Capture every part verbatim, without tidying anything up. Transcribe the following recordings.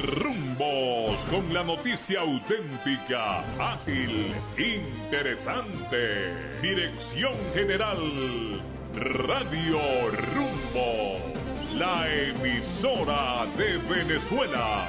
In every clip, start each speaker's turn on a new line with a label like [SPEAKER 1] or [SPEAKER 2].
[SPEAKER 1] Notirumbos, con la noticia auténtica, ágil, interesante. Dirección General, Radio Rumbos, la emisora de Venezuela.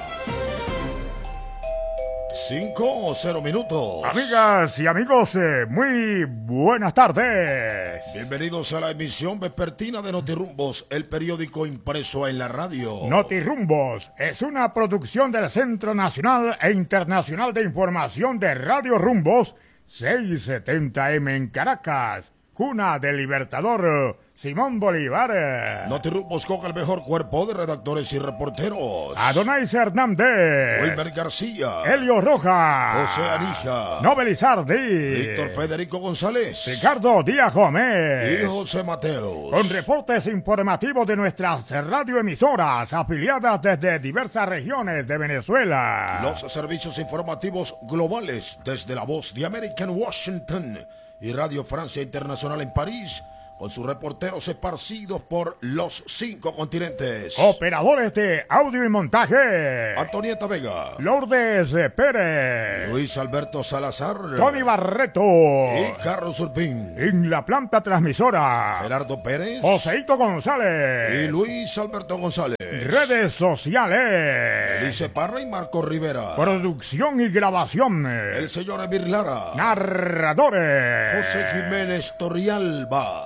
[SPEAKER 2] Cinco o cero minutos.
[SPEAKER 3] Amigas y amigos, eh, muy buenas tardes.
[SPEAKER 2] Bienvenidos a la emisión vespertina de Notirumbos, el periódico impreso en la radio.
[SPEAKER 3] Notirumbos es una producción del Centro Nacional e Internacional de Información de Radio Rumbos, seiscientos setenta eme en Caracas, cuna del Libertador Simón Bolívar.
[SPEAKER 2] Notirumbos con el mejor cuerpo de redactores y reporteros:
[SPEAKER 3] Adonais Hernández,
[SPEAKER 2] Wilmer García,
[SPEAKER 3] Helio Rojas,
[SPEAKER 2] José Anija,
[SPEAKER 3] Nobel Izardi,
[SPEAKER 2] Víctor Federico González,
[SPEAKER 3] Ricardo Díaz Gómez
[SPEAKER 2] y José Mateos.
[SPEAKER 3] Con reportes informativos de nuestras radioemisoras afiliadas desde diversas regiones de Venezuela.
[SPEAKER 2] Los servicios informativos globales desde La Voz de América en Washington y Radio Francia Internacional en París, con sus reporteros esparcidos por los cinco continentes.
[SPEAKER 3] Operadores de audio y montaje:
[SPEAKER 2] Antonieta Vega,
[SPEAKER 3] Lourdes Pérez,
[SPEAKER 2] Luis Alberto Salazar,
[SPEAKER 3] Tony Barreto
[SPEAKER 2] y Carlos Urpín.
[SPEAKER 3] En la planta transmisora:
[SPEAKER 2] Gerardo Pérez,
[SPEAKER 3] Joseito González
[SPEAKER 2] y Luis Alberto González.
[SPEAKER 3] Redes sociales:
[SPEAKER 2] Elise Parra y Marco Rivera.
[SPEAKER 3] Producción y grabación:
[SPEAKER 2] el señor Emir Lara.
[SPEAKER 3] Narradores:
[SPEAKER 2] José Jiménez Torrialba.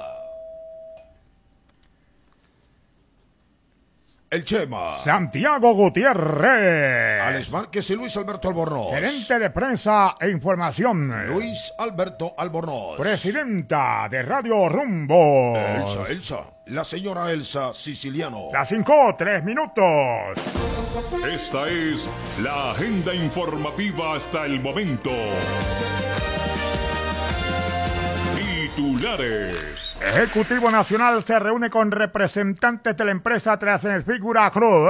[SPEAKER 2] El Chema,
[SPEAKER 3] Santiago Gutiérrez,
[SPEAKER 2] Alex Márquez y Luis Alberto Albornoz.
[SPEAKER 3] Gerente de prensa e información:
[SPEAKER 2] Luis Alberto Albornoz.
[SPEAKER 3] Presidenta de Radio Rumbos:
[SPEAKER 2] Elsa, Elsa, la señora Elsa Siciliano.
[SPEAKER 3] Las cinco, tres minutos.
[SPEAKER 1] Esta es la agenda informativa hasta el momento. Titulares.
[SPEAKER 3] Ejecutivo Nacional se reúne con representantes de la empresa Transfigura Cruz.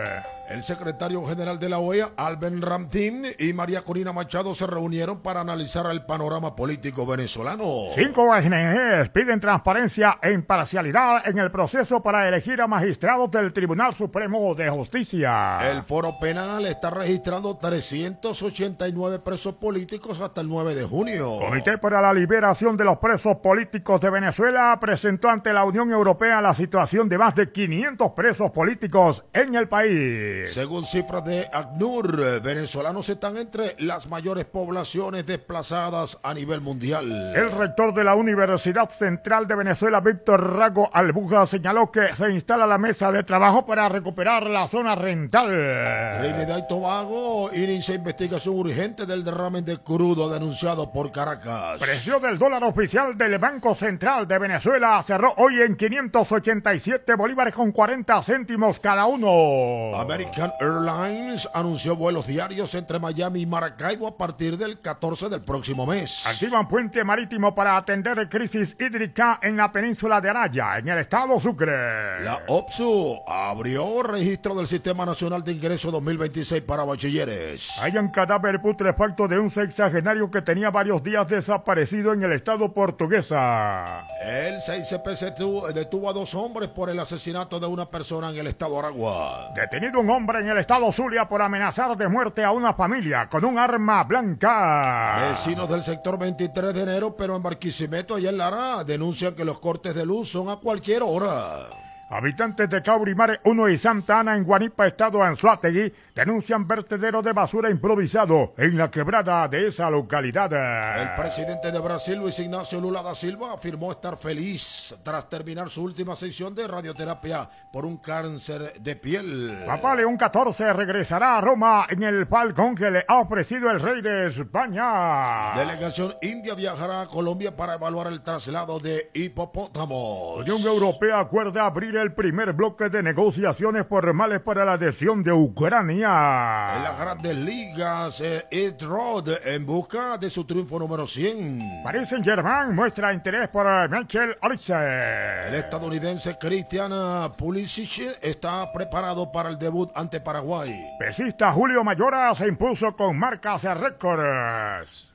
[SPEAKER 2] El secretario general de la O E A, Alben Ramtín, y María Corina Machado se reunieron para analizar el panorama político venezolano.
[SPEAKER 3] Cinco O N Ges piden transparencia e imparcialidad en el proceso para elegir a magistrados del Tribunal Supremo de Justicia.
[SPEAKER 2] El Foro Penal está registrando trescientos ochenta y nueve presos políticos hasta el nueve de junio.
[SPEAKER 3] Comité para la Liberación de los Presos Políticos de Venezuela presentó ante la Unión Europea la situación de más de quinientos presos políticos en el país.
[SPEAKER 2] Según cifras de ACNUR, venezolanos están entre las mayores poblaciones desplazadas a nivel mundial.
[SPEAKER 3] El rector de la Universidad Central de Venezuela, Víctor Rago Albuja, señaló que se instala la mesa de trabajo para recuperar la zona rental.
[SPEAKER 2] Trinidad y Tobago inicia investigación urgente del derrame de crudo denunciado por Caracas.
[SPEAKER 3] Precio del dólar oficial del Banco Central de Venezuela cerró hoy en quinientos ochenta y siete bolívares con cuarenta céntimos cada uno.
[SPEAKER 2] American Airlines anunció vuelos diarios entre Miami y Maracaibo a partir del catorce del próximo mes.
[SPEAKER 3] Activan puente marítimo para atender crisis hídrica en la península de Araya, en el estado Sucre.
[SPEAKER 2] La OPSU abrió registro del Sistema Nacional de Ingreso dos mil veintiséis para bachilleres.
[SPEAKER 3] Hay un cadáver putrefacto de un sexagenario que tenía varios días desaparecido en el estado portuguesa.
[SPEAKER 2] El seis C P C detuvo a dos hombres por el asesinato de una persona en el estado Aragua.
[SPEAKER 3] Detenido un hombre en el estado Zulia por amenazar de muerte a una familia con un arma blanca.
[SPEAKER 2] Vecinos del sector veintitrés de enero, pero en Barquisimeto, allá en Lara, denuncian que los cortes de luz son a cualquier hora.
[SPEAKER 3] Habitantes de Caurimare uno y Santa Ana en Guanipa, estado Anzoátegui, denuncian vertedero de basura improvisado en la quebrada de esa localidad.
[SPEAKER 2] El presidente de Brasil, Luis Ignacio Lula da Silva, afirmó estar feliz tras terminar su última sesión de radioterapia por un cáncer de piel.
[SPEAKER 3] Papa León catorce regresará a Roma en el falcón que le ha ofrecido el rey de España.
[SPEAKER 2] Delegación india viajará a Colombia para evaluar el traslado de hipopótamos.
[SPEAKER 3] Unión Europea acuerda abrir el primer bloque de negociaciones formales para la adhesión de Ucrania.
[SPEAKER 2] En las grandes ligas, eh, Ed Rod en busca de su triunfo número cien.
[SPEAKER 3] Paris Saint-Germain muestra interés por Michael Olise.
[SPEAKER 2] El estadounidense Christian Pulisic está preparado para el debut ante Paraguay.
[SPEAKER 3] Pesista Julio Mayora se impuso con marcas récords.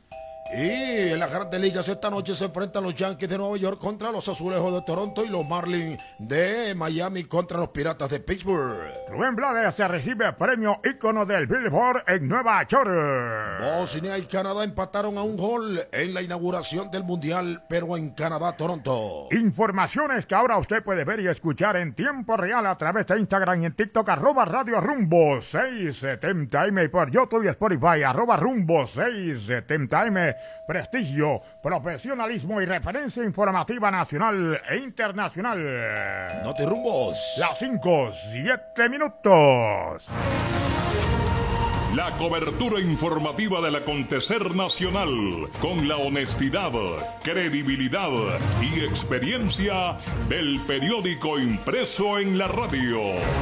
[SPEAKER 2] Y en las grandes ligas esta noche se enfrentan los Yankees de Nueva York contra los Azulejos de Toronto y los Marlins de Miami contra los Piratas de Pittsburgh.
[SPEAKER 3] Rubén Blades se recibe premio ícono del Billboard en Nueva York.
[SPEAKER 2] Bosnia y Canadá empataron a un gol en la inauguración del Mundial, pero en Canadá, Toronto.
[SPEAKER 3] Informaciones que ahora usted puede ver y escuchar en tiempo real a través de Instagram y en TikTok, arroba Radio Rumbo seiscientos setenta eme y por YouTube y Spotify, arroba Rumbo seiscientos setenta eme. Prestigio, profesionalismo y referencia informativa nacional e internacional.
[SPEAKER 2] Notirumbos.
[SPEAKER 3] Las cinco, siete minutos.
[SPEAKER 1] La cobertura informativa del acontecer nacional, con la honestidad, credibilidad y experiencia del periódico impreso en la radio.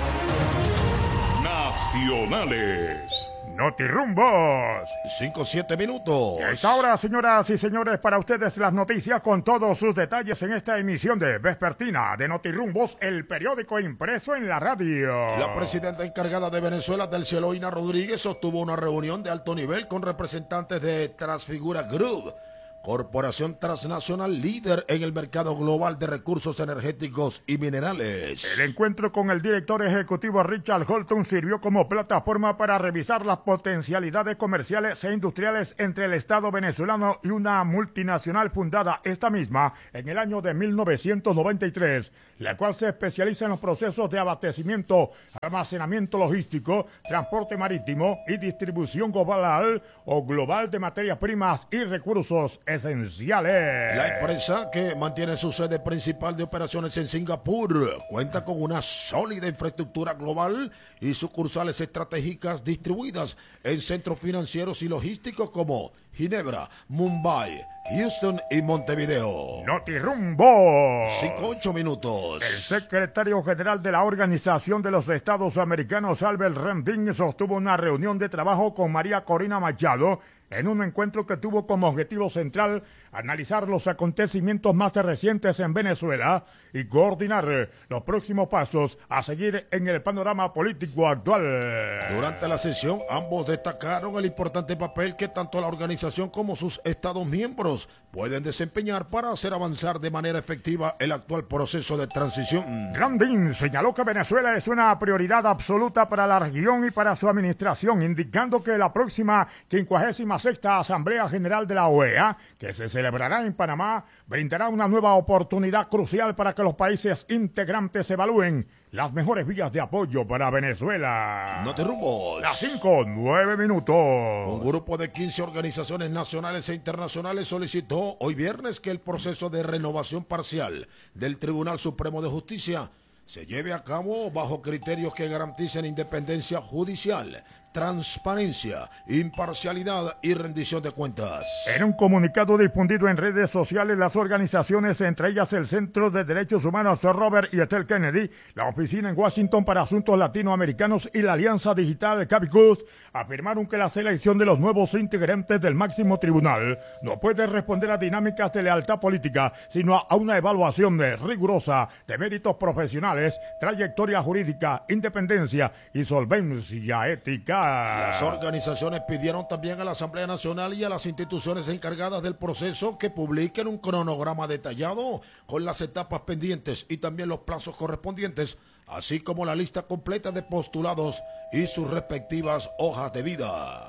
[SPEAKER 1] Nacionales.
[SPEAKER 3] Notirumbos.
[SPEAKER 2] cinco, siete minutos.
[SPEAKER 3] Y a esta hora, señoras y señores, para ustedes las noticias con todos sus detalles en esta emisión de Vespertina de Notirumbos, el periódico impreso en la radio.
[SPEAKER 2] La presidenta encargada de Venezuela, Delcy Eloína Rodríguez, sostuvo una reunión de alto nivel con representantes de Transfigura Group, corporación transnacional líder en el mercado global de recursos energéticos y minerales.
[SPEAKER 3] El encuentro con el director ejecutivo Richard Holton sirvió como plataforma para revisar las potencialidades comerciales e industriales entre el Estado venezolano y una multinacional fundada esta misma en el año de mil novecientos noventa y tres, la cual se especializa en los procesos de abastecimiento, almacenamiento logístico, transporte marítimo y distribución global o global de materias primas y recursos esenciales.
[SPEAKER 2] La empresa, que mantiene su sede principal de operaciones en Singapur, cuenta con una sólida infraestructura global y sucursales estratégicas distribuidas en centros financieros y logísticos como Ginebra, Mumbai, Houston y Montevideo.
[SPEAKER 3] Notirumbo.
[SPEAKER 2] Cinco, ocho minutos.
[SPEAKER 3] El secretario general de la Organización de los Estados Americanos, Albert Rendín, sostuvo una reunión de trabajo con María Corina Machado en un encuentro que tuvo como objetivo central analizar los acontecimientos más recientes en Venezuela y coordinar los próximos pasos a seguir en el panorama político actual.
[SPEAKER 2] Durante la sesión, ambos destacaron el importante papel que tanto la organización como sus Estados miembros pueden desempeñar para hacer avanzar de manera efectiva el actual proceso de transición.
[SPEAKER 3] Grandín señaló que Venezuela es una prioridad absoluta para la región y para su administración, indicando que la próxima quincuagésima sexta Asamblea General de la O E A, que se celebrará en Panamá, brindará una nueva oportunidad crucial para que los países integrantes evalúen las mejores vías de apoyo para Venezuela.
[SPEAKER 2] Notirumbos.
[SPEAKER 3] Las cinco, nueve minutos.
[SPEAKER 2] Un grupo de quince organizaciones nacionales e internacionales solicitó hoy viernes que el proceso de renovación parcial del Tribunal Supremo de Justicia se lleve a cabo bajo criterios que garanticen independencia judicial, transparencia, imparcialidad y rendición de cuentas.
[SPEAKER 3] En un comunicado difundido en redes sociales, las organizaciones, entre ellas el Centro de Derechos Humanos Robert y Ethel Kennedy, la Oficina en Washington para Asuntos Latinoamericanos y la Alianza Digital Capicus, afirmaron que la selección de los nuevos integrantes del máximo tribunal no puede responder a dinámicas de lealtad política, sino a una evaluación de rigurosa de méritos profesionales, trayectoria jurídica, independencia y solvencia ética.
[SPEAKER 2] Las organizaciones pidieron también a la Asamblea Nacional y a las instituciones encargadas del proceso que publiquen un cronograma detallado con las etapas pendientes y también los plazos correspondientes, así como la lista completa de postulados y sus respectivas hojas de vida.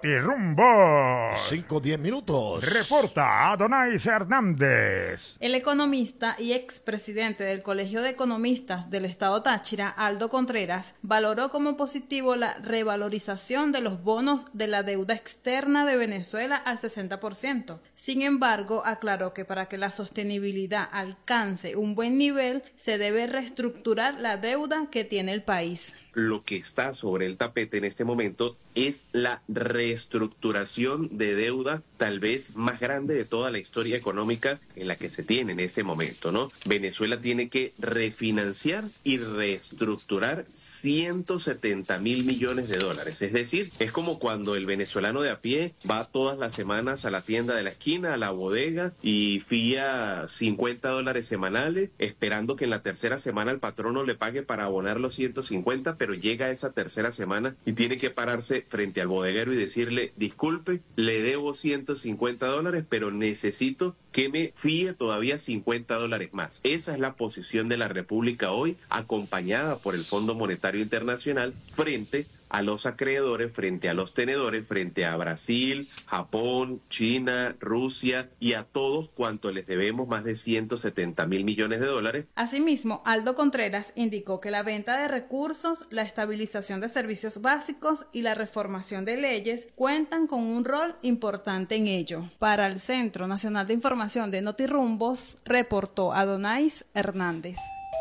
[SPEAKER 3] Notirumbo.
[SPEAKER 2] Cinco, diez minutos.
[SPEAKER 3] Reporta Adonais Hernández.
[SPEAKER 4] El economista y expresidente del Colegio de Economistas del Estado Táchira, Aldo Contreras, valoró como positivo la revalorización de los bonos de la deuda externa de Venezuela al sesenta por ciento. Sin embargo, aclaró que para que la sostenibilidad alcance un buen nivel, se debe reestructurar la deuda que tiene el país.
[SPEAKER 5] Lo que está sobre el tapete en este momento es la reestructuración de deuda tal vez más grande de toda la historia económica en la que se tiene en este momento, ¿no? Venezuela tiene que refinanciar y reestructurar ciento setenta mil millones de dólares. Es decir, es como cuando el venezolano de a pie va todas las semanas a la tienda de la esquina, a la bodega, y fía cincuenta dólares semanales, esperando que en la tercera semana el patrono le pague para abonar los ciento cincuenta, pero llega esa tercera semana y tiene que pararse frente al bodeguero y decirle, disculpe, le debo ciento cincuenta dólares, pero necesito que me fíe todavía cincuenta dólares más. Esa es la posición de la República hoy, acompañada por el Fondo Monetario Internacional frente a los acreedores, frente a los tenedores, frente a Brasil, Japón, China, Rusia y a todos cuantos les debemos más de ciento setenta mil millones de dólares.
[SPEAKER 4] Asimismo, Aldo Contreras indicó que la venta de recursos, la estabilización de servicios básicos y la reformación de leyes cuentan con un rol importante en ello. Para el Centro Nacional de Información de Notirumbos, reportó Adonais Hernández.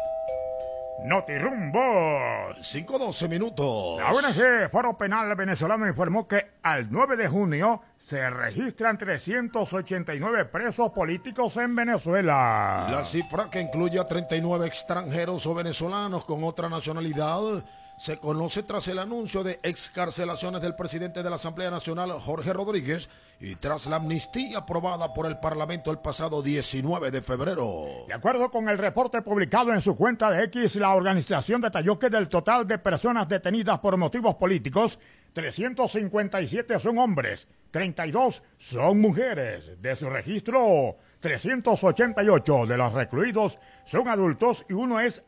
[SPEAKER 3] Notirumbos.
[SPEAKER 2] cinco doce minutos.
[SPEAKER 3] La O N G Foro Penal Venezolano informó que al nueve de junio se registran trescientos ochenta y nueve presos políticos en Venezuela.
[SPEAKER 2] La cifra, que incluye a treinta y nueve extranjeros o venezolanos con otra nacionalidad, se conoce tras el anuncio de excarcelaciones del presidente de la Asamblea Nacional, Jorge Rodríguez, y tras la amnistía aprobada por el Parlamento el pasado diecinueve de febrero.
[SPEAKER 3] De acuerdo con el reporte publicado en su cuenta de X, la organización detalló que del total de personas detenidas por motivos políticos, trescientos cincuenta y siete son hombres, treinta y dos son mujeres. De su registro, trescientos ochenta y ocho de los recluidos son adultos y uno es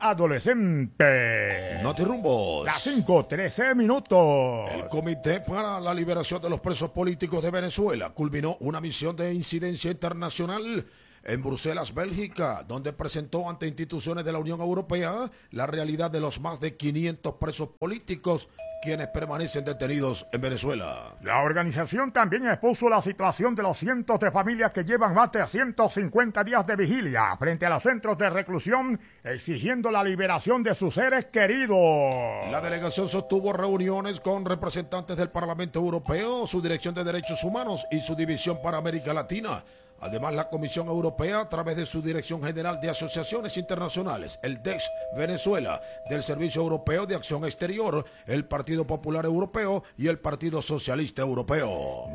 [SPEAKER 3] adolescente.
[SPEAKER 2] Notirumbos.
[SPEAKER 3] Las cinco, trece minutos.
[SPEAKER 2] El Comité para la Liberación de los Presos Políticos de Venezuela culminó una misión de incidencia internacional en Bruselas, Bélgica, donde presentó ante instituciones de la Unión Europea la realidad de los más de quinientos presos políticos quienes permanecen detenidos en Venezuela.
[SPEAKER 3] La organización también expuso la situación de los cientos de familias que llevan más de ciento cincuenta días de vigilia frente a los centros de reclusión, exigiendo la liberación de sus seres queridos.
[SPEAKER 2] La delegación sostuvo reuniones con representantes del Parlamento Europeo, su Dirección de Derechos Humanos y su División para América Latina. Además, la Comisión Europea, a través de su Dirección General de Asociaciones Internacionales, el D E X Venezuela, del Servicio Europeo de Acción Exterior, el Partido Popular Europeo y el Partido Socialista Europeo.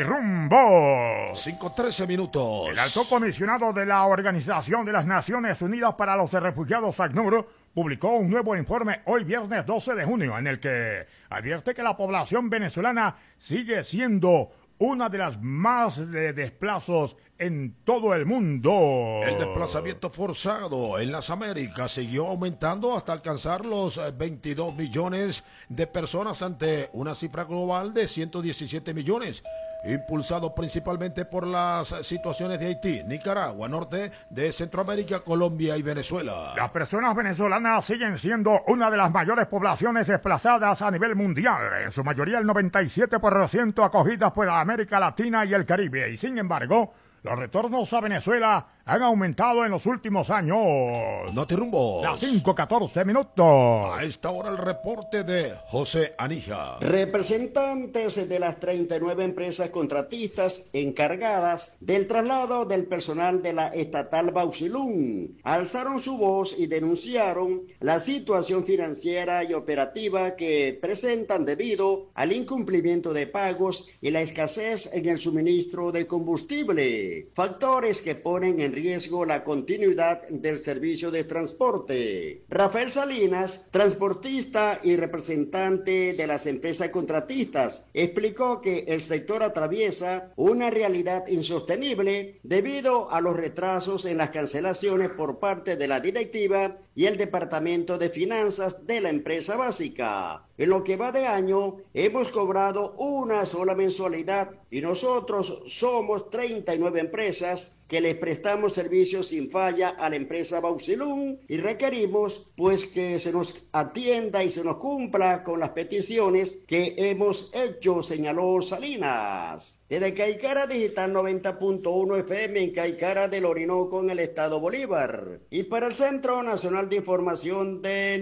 [SPEAKER 3] Notirumbo.
[SPEAKER 2] cinco trece minutos.
[SPEAKER 3] El alto comisionado de la Organización de las Naciones Unidas para los Refugiados, ACNUR, publicó un nuevo informe hoy viernes doce de junio en el que advierte que la población venezolana sigue siendo una de las más de desplazos en todo el mundo.
[SPEAKER 2] El desplazamiento forzado en las Américas siguió aumentando hasta alcanzar los veintidós millones de personas ante una cifra global de ciento diecisiete millones. Impulsado principalmente por las situaciones de Haití, Nicaragua, norte de Centroamérica, Colombia y Venezuela.
[SPEAKER 3] Las personas venezolanas siguen siendo una de las mayores poblaciones desplazadas a nivel mundial, en su mayoría el noventa y siete por ciento acogidas por América Latina y el Caribe, y sin embargo, los retornos a Venezuela han aumentado en los últimos años.
[SPEAKER 2] Notirumbos.
[SPEAKER 3] Las cinco catorce minutos.
[SPEAKER 2] A esta hora el reporte de José Anija.
[SPEAKER 6] Representantes de las treinta y nueve empresas contratistas encargadas del traslado del personal de la estatal Bauxilum alzaron su voz y denunciaron la situación financiera y operativa que presentan debido al incumplimiento de pagos y la escasez en el suministro de combustible, factores que ponen en riesgo la continuidad del servicio de transporte. Rafael Salinas, transportista y representante de las empresas contratistas, explicó que el sector atraviesa una realidad insostenible debido a los retrasos en las cancelaciones por parte de la directiva y el Departamento de Finanzas de la empresa básica. En lo que va de año, hemos cobrado una sola mensualidad y nosotros somos treinta y nueve empresas que les prestamos servicios sin falla a la empresa Bauxilum y requerimos pues que se nos atienda y se nos cumpla con las peticiones que hemos hecho, señaló Salinas. Desde Caicara Digital noventa punto uno F M en Caicara del Orinoco en el estado Bolívar. Y para el Centro Nacional de Información de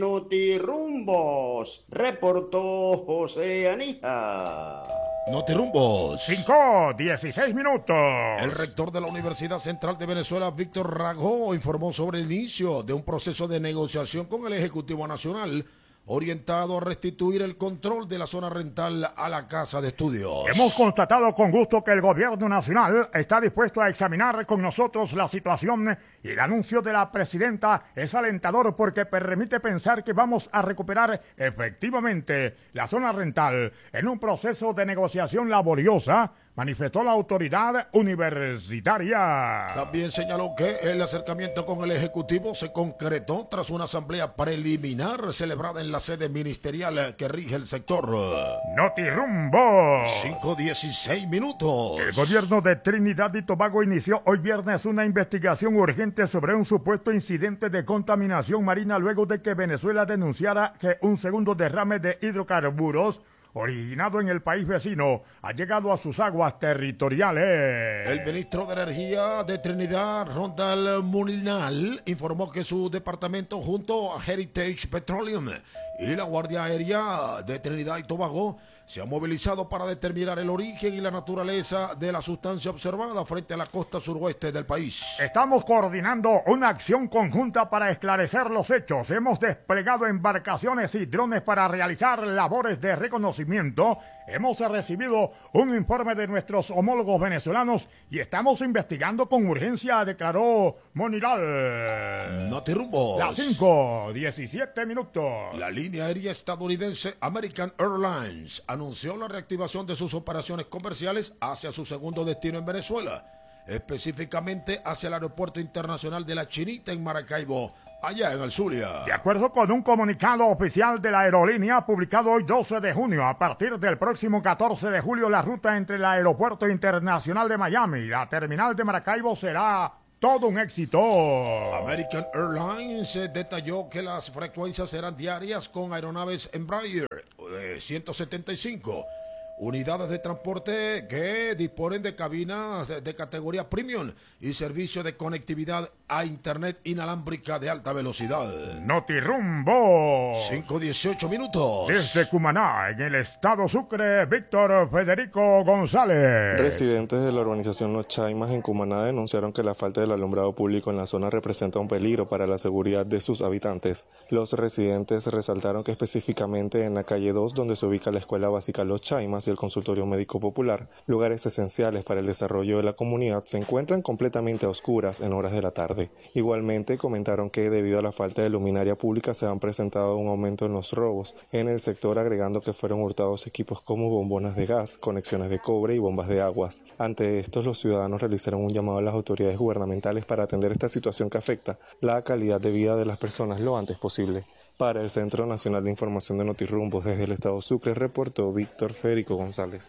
[SPEAKER 6] Notirumbos, reportó José Anija.
[SPEAKER 2] Notirumbos.
[SPEAKER 3] cinco, dieciséis minutos.
[SPEAKER 2] El rector de la Universidad Central de Venezuela, Víctor Ragó, informó sobre el inicio de un proceso de negociación con el Ejecutivo Nacional orientado a restituir el control de la zona rental a la Casa de Estudios.
[SPEAKER 3] Hemos constatado con gusto que el gobierno nacional está dispuesto a examinar con nosotros la situación y el anuncio de la presidenta es alentador porque permite pensar que vamos a recuperar efectivamente la zona rental en un proceso de negociación laboriosa, manifestó la autoridad universitaria.
[SPEAKER 2] También señaló que el acercamiento con el Ejecutivo se concretó tras una asamblea preliminar celebrada en la sede ministerial que rige el sector.
[SPEAKER 3] Notirumbo.
[SPEAKER 2] cinco dieciséis minutos.
[SPEAKER 3] El gobierno de Trinidad y Tobago inició hoy viernes una investigación urgente sobre un supuesto incidente de contaminación marina luego de que Venezuela denunciara que un segundo derrame de hidrocarburos originado en el país vecino, ha llegado a sus aguas territoriales.
[SPEAKER 2] El ministro de Energía de Trinidad, Rondal Mulinal, informó que su departamento junto a Heritage Petroleum y la Guardia Aérea de Trinidad y Tobago se ha movilizado para determinar el origen y la naturaleza de la sustancia observada frente a la costa suroeste del país.
[SPEAKER 3] Estamos coordinando una acción conjunta para esclarecer los hechos. Hemos desplegado embarcaciones y drones para realizar labores de reconocimiento. Hemos recibido un informe de nuestros homólogos venezolanos y estamos investigando con urgencia, declaró Moniral.
[SPEAKER 2] Notirrumbos.
[SPEAKER 3] Las cinco diecisiete minutos.
[SPEAKER 2] La línea aérea estadounidense American Airlines anunció la reactivación de sus operaciones comerciales hacia su segundo destino en Venezuela, específicamente hacia el Aeropuerto Internacional de La Chinita en Maracaibo, allá en el Zulia.
[SPEAKER 3] De acuerdo con un comunicado oficial de la aerolínea publicado hoy doce de junio, a partir del próximo catorce de julio, la ruta entre el Aeropuerto Internacional de Miami y la terminal de Maracaibo será todo un éxito.
[SPEAKER 2] American Airlines detalló que las frecuencias serán diarias con aeronaves Embraer eh, ciento setenta y cinco, unidades de transporte que disponen de cabinas de, de categoría premium y servicio de conectividad a internet inalámbrica de alta velocidad.
[SPEAKER 3] Notirumbo.
[SPEAKER 2] cinco dieciocho minutos.
[SPEAKER 3] Desde Cumaná, en el estado Sucre, Víctor Federico González.
[SPEAKER 7] Residentes de la urbanización Los Chaimas en Cumaná denunciaron que la falta del alumbrado público en la zona representa un peligro para la seguridad de sus habitantes. Los residentes resaltaron que específicamente en la calle dos, donde se ubica la escuela básica Los Chaimas y el consultorio médico popular, lugares esenciales para el desarrollo de la comunidad, se encuentran completamente a oscuras en horas de la tarde. Igualmente comentaron que debido a la falta de luminaria pública se han presentado un aumento en los robos en el sector, agregando que fueron hurtados equipos como bombonas de gas, conexiones de cobre y bombas de aguas. Ante esto, los ciudadanos realizaron un llamado a las autoridades gubernamentales para atender esta situación que afecta la calidad de vida de las personas lo antes posible. Para el Centro Nacional de Información de Notirrumbos desde el estado Sucre, reportó Víctor Federico González.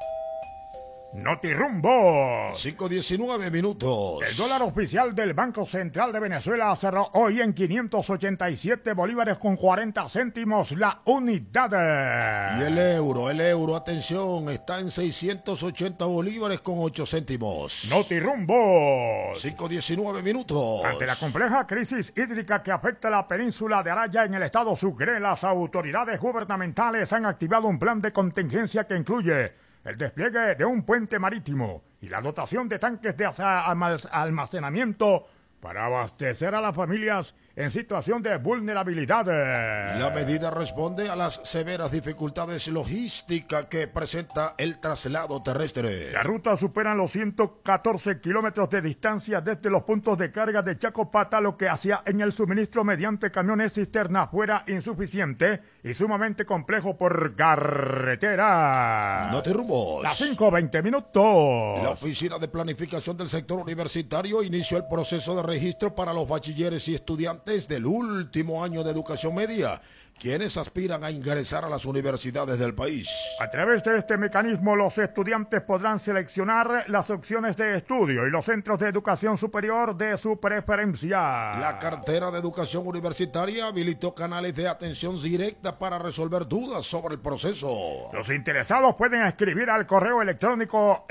[SPEAKER 3] Notirumbo.
[SPEAKER 2] cinco diecinueve minutos.
[SPEAKER 3] El dólar oficial del Banco Central de Venezuela cerró hoy en quinientos ochenta y siete bolívares con cuarenta céntimos la unidad.
[SPEAKER 2] Y el euro, el euro, atención, está en seiscientos ochenta bolívares con ocho céntimos.
[SPEAKER 3] Notirumbo.
[SPEAKER 2] cinco diecinueve minutos.
[SPEAKER 3] Ante la compleja crisis hídrica que afecta a la península de Araya en el estado Sucre, las autoridades gubernamentales han activado un plan de contingencia que incluye el despliegue de un puente marítimo y la dotación de tanques de almacenamiento para abastecer a las familias en situación de vulnerabilidad.
[SPEAKER 2] La medida responde a las severas dificultades logísticas que presenta el traslado terrestre.
[SPEAKER 3] La ruta supera los ciento catorce kilómetros de distancia desde los puntos de carga de Chacopata, lo que hacía en el suministro mediante camiones cisterna fuera insuficiente y sumamente complejo por carretera.
[SPEAKER 2] Notirrumbos.
[SPEAKER 3] Las cinco veinte minutos.
[SPEAKER 2] La Oficina de Planificación del Sector Universitario inició el proceso de registro para los bachilleres y estudiantes del último año de educación media, quienes aspiran a ingresar a las universidades del país.
[SPEAKER 3] A través de este mecanismo, los estudiantes podrán seleccionar las opciones de estudio y los centros de educación superior de su preferencia.
[SPEAKER 2] La cartera de educación universitaria habilitó canales de atención directa para resolver dudas sobre el proceso.
[SPEAKER 3] Los interesados pueden escribir al correo electrónico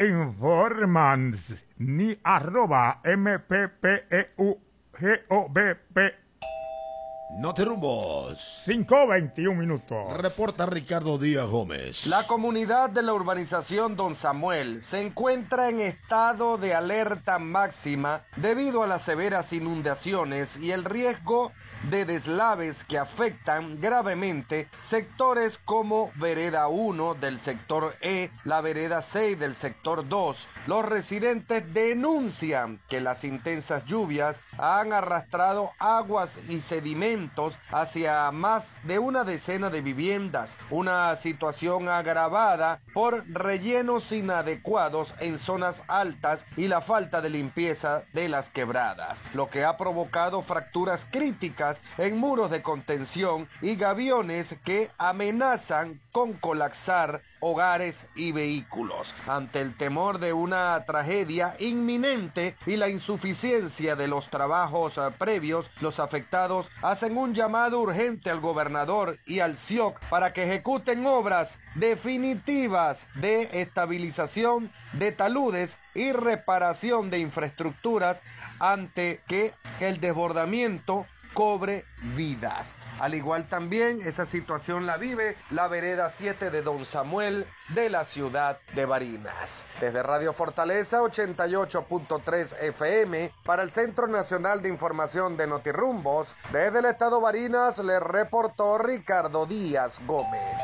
[SPEAKER 3] informansni arroba m p p e u g o b p
[SPEAKER 2] Notirumbos.
[SPEAKER 3] cinco veintiún minutos.
[SPEAKER 2] Reporta Ricardo Díaz Gómez.
[SPEAKER 8] La comunidad de la urbanización Don Samuel se encuentra en estado de alerta máxima debido a las severas inundaciones y el riesgo de deslaves que afectan gravemente sectores como Vereda uno del sector E, la Vereda seis del sector dos. Los residentes denuncian que las intensas lluvias han arrastrado aguas y sedimentos hacia más de una decena de viviendas, una situación agravada por rellenos inadecuados en zonas altas y la falta de limpieza de las quebradas, lo que ha provocado fracturas críticas en muros de contención y gaviones que amenazan con colapsar hogares y vehículos. Ante el temor de una tragedia inminente y la insuficiencia de los trabajos uh, previos, los afectados hacen un llamado urgente al gobernador y al C I O C para que ejecuten obras definitivas de estabilización de taludes y reparación de infraestructuras ante que el desbordamiento cobre vidas. Al igual también esa situación la vive la vereda siete de Don Samuel de la ciudad de Barinas. Desde Radio Fortaleza ochenta y ocho punto tres F M para el Centro Nacional de Información de Notirumbos, desde el estado Barinas le reportó Ricardo Díaz Gómez.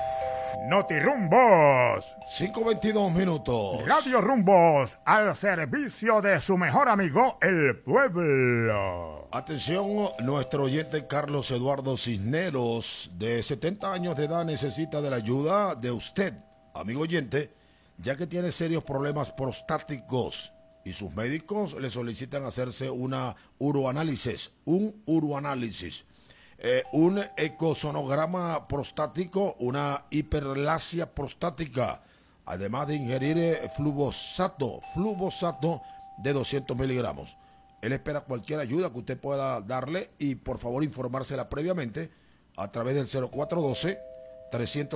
[SPEAKER 3] Notirumbos.
[SPEAKER 2] cinco veintidós minutos.
[SPEAKER 3] Radio Rumbos al servicio de su mejor amigo, el pueblo.
[SPEAKER 2] Atención, nuestro oyente Carlos Eduardo Cisneros, de setenta años de edad, necesita de la ayuda de usted, amigo oyente, ya que tiene serios problemas prostáticos y sus médicos le solicitan hacerse una uroanálisis, un uroanálisis, eh, un ecosonograma prostático, una hiperplasia prostática, además de ingerir eh, fluvosato, fluvosato de doscientos miligramos. Él espera cualquier ayuda que usted pueda darle y por favor informársela previamente a través del cero cuatro uno dos, trescientos